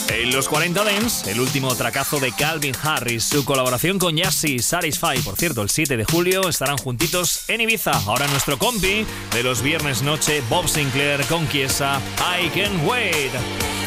En los 40 Dance, el último tracazo de Calvin Harris, su colaboración con Yassi, Satisfy. Por cierto, el 7 de julio estarán juntitos en Ibiza. Ahora nuestro compi de los viernes noche, Bob Sinclair con Chiesa, I Can't Wait.